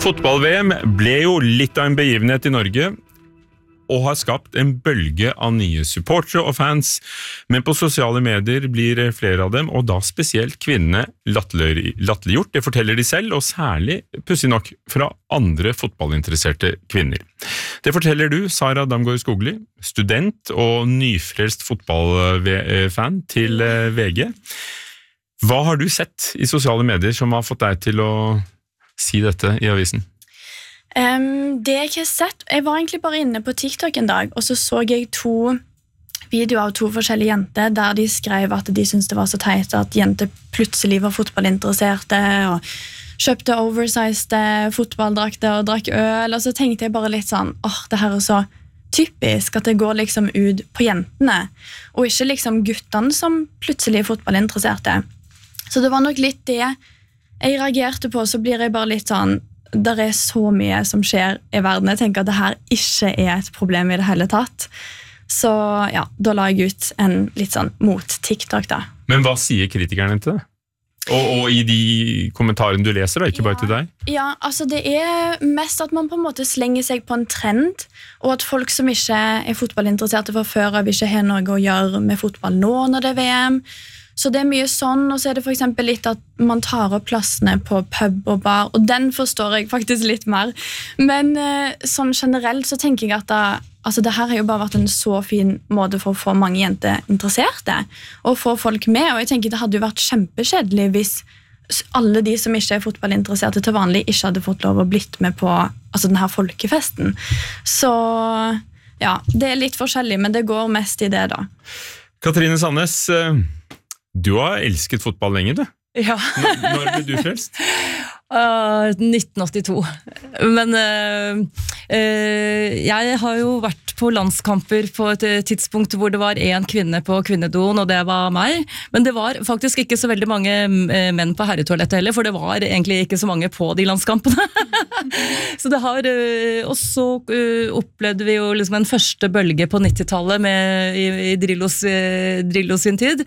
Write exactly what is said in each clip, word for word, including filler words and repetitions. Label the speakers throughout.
Speaker 1: Fotball-V M ble jo litt av en begivenhet i Norge, og har skapt en bølge av nye supportere og fans, men på sosiale medier blir flere av dem, og da spesielt kvinnene, latterliggjort. Det forteller de selv, og særlig, pussig nok, fra andre fotballinteresserte kvinner. Det forteller du, Sara Damgaard Skogli, student og nyfrelst fotballfan til V G. Hva har du sett i sosiale medier som har fått deg til å si dette i avisen?
Speaker 2: Um, det jeg har sett, jeg var egentlig bare inne på TikTok en dag, og så så jeg to videoer av to forskjellige jenter, der de skrev at de syntes det var så teit at jenter plutselig var fotballinteresserte, og kjøpte oversized fotballdrakter og drakk øl, og så tenkte jeg bare litt sånn, åh, oh, det her er så typisk at det går liksom ut på jentene, og ikke liksom guttene som plutselig er fotballinteresserte. Så det var nok litt det jeg reagerte på, så blir jeg bare litt sånn, der er så mye som skjer i verden. Jeg tenker at det her ikke er et problem i det hele tatt. Så ja, da la jeg ut en litt sånn mot TikTok da.
Speaker 1: Men hva sier kritikerne til det? Og, og i de kommentarene du leser da, ikke bare
Speaker 2: ja,
Speaker 1: til deg?
Speaker 2: Ja, altså det er mest at man på en måte slenger seg på en trend, og at folk som ikke er fotballinteresserte fra før av ikke har noe å gjøre med fotball nå når det er V M. Så det er mye sånn, og så er det for eksempel litt at man tar opp plassene på pub og bar, og den forstår jeg faktisk litt mer. Men eh, sånn generelt så tenker jeg at da, altså det her har jo bare vært en så fin måte for å få mange jenter interesserte, og få folk med, og jeg tenker det hadde jo vært kjempekjedelig hvis alle de som ikke er fotballinteresserte til vanlig ikke hadde fått lov å blitt med på altså denne folkefesten. Så ja, det er litt forskjellig, men det går mest i det da.
Speaker 1: Katrine Sandnes, du har elsket fotball lenge, du.
Speaker 3: Ja.
Speaker 1: Når, når ble du frelst?
Speaker 3: Uh, nitten åttito. Men uh, uh, jeg har jo vært på landskamper på et tidspunkt hvor det var en kvinne på kvinnedoen, og det var meg. Men det var faktisk ikke så veldig mange menn på herretoalettet heller, for det var egentlig ikke så mange på de landskampene. Så det har, uh, og så uh, opplevde vi jo liksom en første bølge på nittitallet med, i, i Drillos, uh, Drillos sin tid.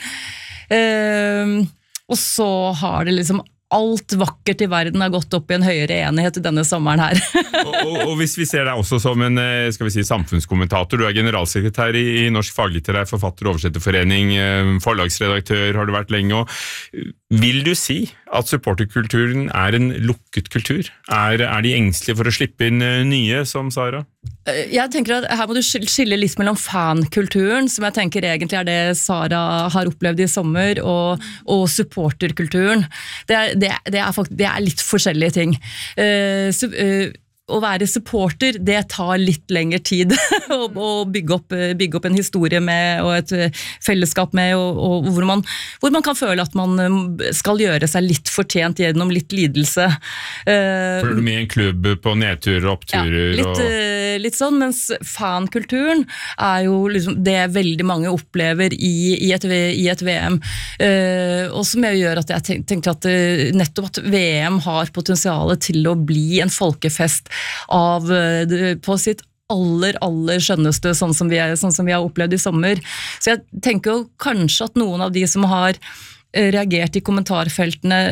Speaker 3: Uh, og så har det liksom alt vakkert i verden har gått opp i en høyere enighet denne sommeren her.
Speaker 1: og, og, og hvis vi ser deg også som en skal vi si, samfunnskommentator, du er generalsekretær i, i Norsk Faglitterær Forfatter- og Oversetterforening, forlagsredaktør har du vært lenge, og vil du si at supporterkulturen er en lukket kultur? Er, er de engstelige for å slippe inn nye, som Sara?
Speaker 3: Jeg tenker at her må du skille litt mellom fankulturen, som jeg tenker egentlig er det Sara har opplevd i sommer, og, og supporterkulturen. Det er, det, det, er faktisk, det er litt forskjellige ting. Uh, su, uh, å være supporter, det tar litt lengre tid å bygge opp, bygge opp en historie med, og et fellesskap med, og, og hvor, man, hvor man kan føle at man skal gjøre seg litt fortjent gjennom litt lidelse.
Speaker 1: For er du med i en klubb på nedturer og oppturer?
Speaker 3: Ja, litt,
Speaker 1: og...
Speaker 3: litt sånn, mens fankulturen er jo liksom det veldig mange opplever i, i, et, i et V M. Og som jeg gjør at jeg tenker at nettopp at V M har potensialet til å bli en folkefest av, på sitt aller, aller skjønneste, sånn som, vi er, sånn som vi har opplevd i sommer. Så jeg tenker jo kanskje at noen av de som har reagert i kommentarfeltene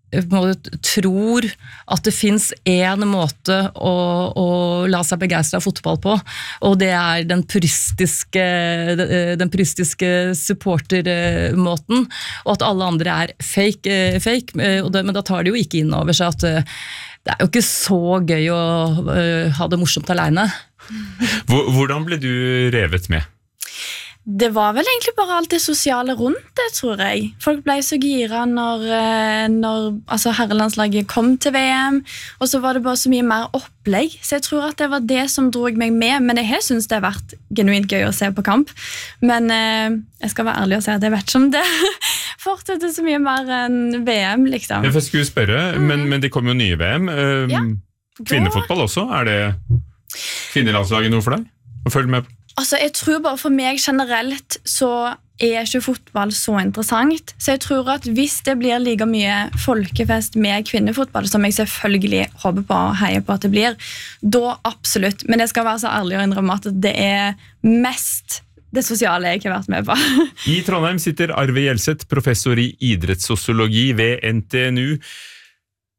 Speaker 3: tror at det finnes en måte å, å la seg begeistre av fotball på, og det er den puristiske, den puristiske supportermåten, og at alle andre er fake, fake og det, men da tar det jo ikke inn over seg at det er jo ikke så gøy å uh, ha det morsomt alene.
Speaker 1: Hvordan ble du revet med?
Speaker 2: Det var vel egentlig bare alt det sosiale rundt det, tror jeg. Folk ble så gira når, når altså herrelandslaget kom til V M, og så var det bare så mye mer opplegg. Så jeg tror at det var det som drog meg med, men jeg synes det har vært genuint gøy å se på kamp. Men eh, jeg skal være ærlig og si at jeg vet ikke om det fortsetter så mye mer enn V M, liksom.
Speaker 1: Jeg skulle spørre, mm. men, men det kommer jo nye V M. Um,
Speaker 2: ja.
Speaker 1: Kvinnefotball også, er det kvinnelandslaget noe for deg? Å følge med på?
Speaker 2: Altså, jeg tror bare for meg generelt så er ikke fotball så interessant. Så jeg tror at hvis det blir like mye folkefest med kvinnefotball, som jeg selvfølgelig håper på og heier på at det blir, da absolutt. Men jeg skal være så ærlig og innrømme at det er mest det sosiale jeg ikke har vært med på.
Speaker 1: I Trondheim sitter Arve Gjelseth, professor i idrettssosiologi ved N T N U.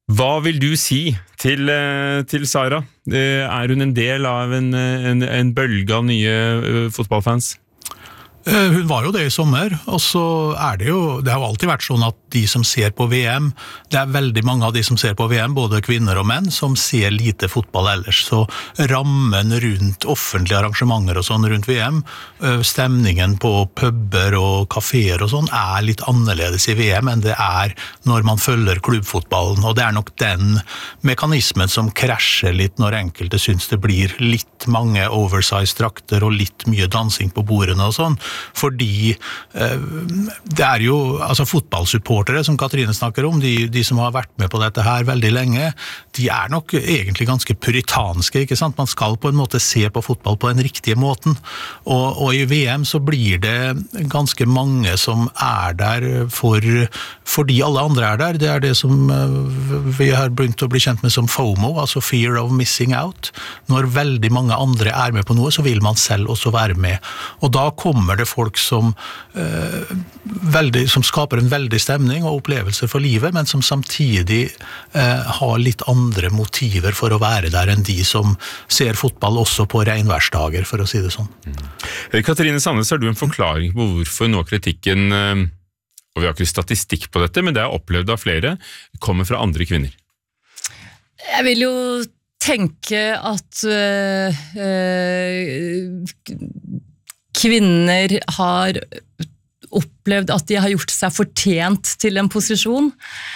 Speaker 1: Hva vil du si til, til Sara? Er hun en del av en, en, en bølge av nye fotballfans?
Speaker 4: Hun var jo det i sommer, og så er det jo, det har jo alltid vært sånn at de som ser på V M, det er veldig mange av de som ser på V M, både kvinner og menn, som ser lite fotball ellers. Så rammen rundt offentlige arrangementer og sånn rundt V M, stemningen på puber og kaféer og sånn, er litt annerledes i V M enn det er når man følger klubbfotballen, og det er nok den mekanismen som krasjer litt når enkelte synes det blir litt mange oversized drakter og litt mye dansing på bordene og sånn. Fordi eh, det er jo, altså fotballsupportere som Katrine snakker om, de, de som har vært med på dette her veldig lenge, de er nok egentlig ganske puritanske, ikke sant? Man skal på en måte se på fotball på den riktige måten, og, og i V M så blir det ganske mange som er der for, fordi alle andre er der. Det er det som eh, vi har begynt å bli kjent med som FOMO, altså Fear of Missing Out. Når veldig mange andre er med på noe, så vil man selv også være med. Og da kommer det folk som, eh, veldig, som skaper en veldig stemning og opplevelser for livet, men som samtidig eh, har litt andre motiver for å være der enn de som ser fotball også på regnværsdager, for å si det sånn.
Speaker 1: Mm. Katrine Sandnes, har du en forklaring på hvorfor nå kritikken, eh, og vi har ikke statistikk på dette, men det er opplevd av flere, kommer fra andre kvinner?
Speaker 3: Jeg vil jo tenke at øh, øh, kvinner har opplevd at de har gjort seg fortjent til en posisjon,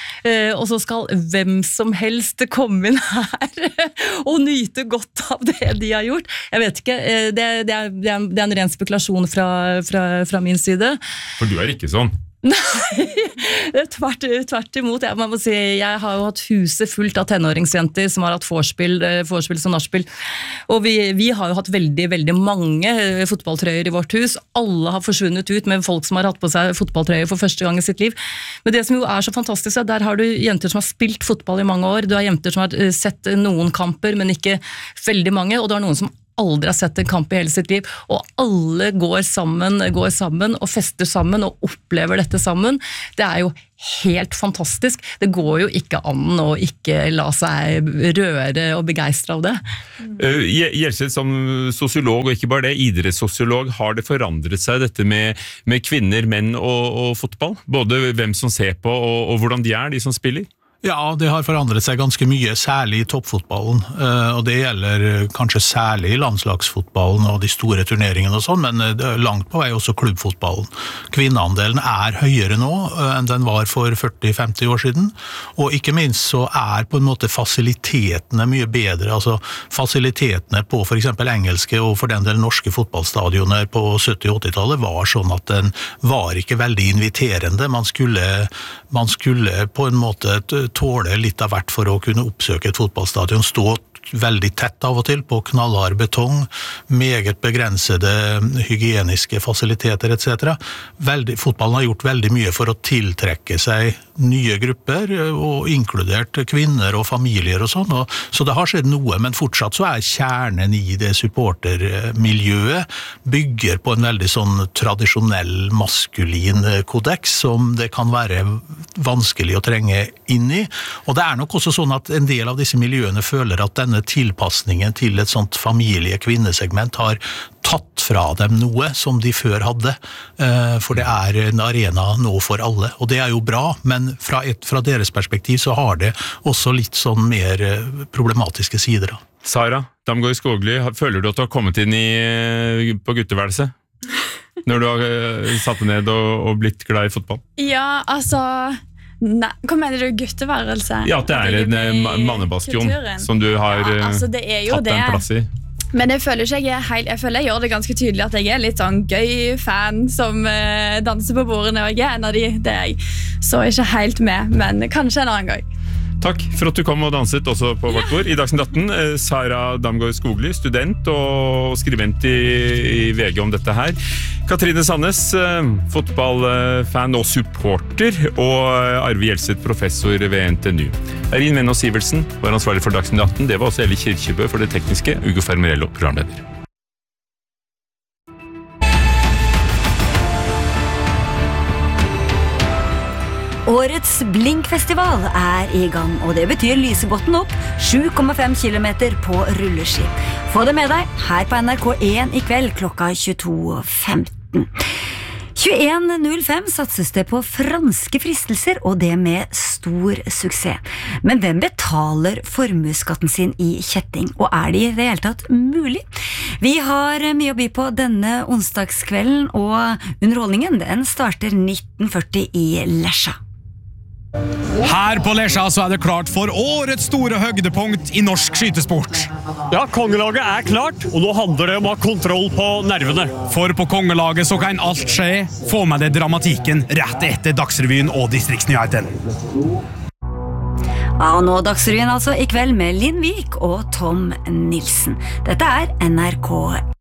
Speaker 3: og så skal hvem som helst komme inn her og nyte godt av det de har gjort. Jeg vet ikke, det, det, er, det er en ren spekulasjon fra, fra, fra min side.
Speaker 1: For du er ikke sånn?
Speaker 3: Nei, tvert, tvert imot. Jeg, må si, jeg har jo hatt huset fullt av tenåringsjenter som har hatt vorspiel, vorspiel som nachspiel. Og vi, vi har jo hatt veldig, veldig mange fotballtrøyer i vårt hus. Alle har forsvunnet ut med folk som har hatt på seg fotballtrøyer for første gang i sitt liv. Men det som jo er så fantastisk, er at der har du jenter som har spilt fotball i mange år. Du har jenter som har sett noen kamper, men ikke veldig mange. Og du har noen som aldri har sett en kamp i hele sitt liv, og alle går sammen, går sammen og fester sammen og opplever dette sammen. Det er jo helt fantastisk. Det går jo ikke an å ikke la seg røre og begeistre av det.
Speaker 1: Uh, Gjelseth, som sosiolog, og ikke bare det, idrettssosiolog, har det forandret seg dette med, med kvinner, menn og, og fotball? Både hvem som ser på og, og hvordan de er, de som spiller?
Speaker 4: Ja, det har forandret seg ganske mye, særlig i toppfotballen, og det gjelder kanskje særlig i landslagsfotballen og de store turneringene og sånn, men langt på vei også klubbfotballen. Kvinneandelen er høyere nå enn den var for førti til femti år siden, og ikke minst så er på en måte fasilitetene mye bedre, altså fasilitetene på for eksempel engelske og for den del norske fotballstadioner på sytti- og åttitallet var sånn at den var ikke veldig inviterende, man skulle, man skulle på en måte tåle litt av hvert for å kunne oppsøke et fotballstadion, stå veldig tett av og til på knallhard betong, meget begrensede hygieniske fasiliteter et cetera. Veldig, fotballen har gjort veldig mye for å tiltrekke seg nye grupper, og inkludert kvinner og familier og sånn, og, så det har skjedd noe, men fortsatt så er kjernen i det supportermiljøet bygger på en veldig sånn tradisjonell maskulin kodeks som det kan være vanskelig å trenge inn i, og det er nok også sånn at en del av disse miljøene føler at denne tilpasningen til et sånt familie-kvinnesegment har tatt fra dem noe som de før hadde, for det er en arena nå for alle, og det er jo bra, men fra, et, fra deres perspektiv så har det også litt sånn mer problematiske sider.
Speaker 1: Sara Damgaard Skogli, føler du at du har kommet inn i, på gutteværelset? Når du har satt deg ned og, og blitt glad i fotball?
Speaker 2: Ja, altså... Nei, hva mener du, gutteværelse?
Speaker 1: Ja, at det er en mannebastion som du har ja, altså, det er jo hatt en plass i.
Speaker 2: Men jeg føler ikke jeg er helt, jeg føler jeg gjør det ganske tydelig at jeg er litt sånn gøy fan som uh, danser på bordene, og jeg er en av de, det er jeg så ikke helt med, men kanskje en annen gang.
Speaker 1: Takk for at du kom og danset også på vårt bord i Dagsnytt atten. Sara Damgaard Skogli, student og skribent i, i V G om dette her. Katrine Sandnes, fotballfan og supporter, og Arve Gjelseth, professor ved N T N U. Erin Menno Sivertsen var ansvarlig for Dagsnytt atten. Det var også Elle Kirkjebø for det tekniske, Ugo Fermarello, programleder.
Speaker 5: Og Årets Blinkfestival er i gang, og det betyr Lysebotn opp sju komma fem kilometer på rulleski. Få det med deg her på N R K en i kveld klokka tjueto femten. tjueen null fem satses det på franske fristelser, og det med stor suksess. Men hvem betaler formueskatten sin i kjetting, og er det i det hele tatt mulig? Vi har mye å by på denne onsdagskvelden, og underholdningen den starter nitten førti i Lesja.
Speaker 6: Her på Lesja så er det klart for årets store høydepunkt i norsk skytesport.
Speaker 7: Ja, kongelaget er klart, og nå handler det om å ha kontroll på nervene.
Speaker 6: For på kongelaget så kan alt skje. Få med det dramatikken rett etter Dagsrevyen og Distriktsnyheten.
Speaker 5: Ja, og nå Dagsrevyen altså i kveld med Linn Vik og Tom Nilsen. Dette er N R K